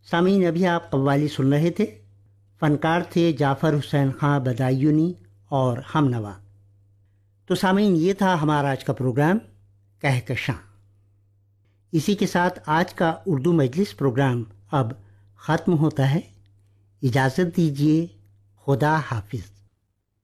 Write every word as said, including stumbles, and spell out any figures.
सामीन, अभी आप कव्वाली सुन रहे थे। फनकार थे जाफ़र हुसैन खां बदायूनी और हमनवा। तो सामीन, ये था हमारा आज का प्रोग्राम कहकशां। इसी के साथ आज का उर्दू मजलिस प्रोग्राम अब ख़त्म होता है। इजाज़त दीजिए, खुदा हाफिज़।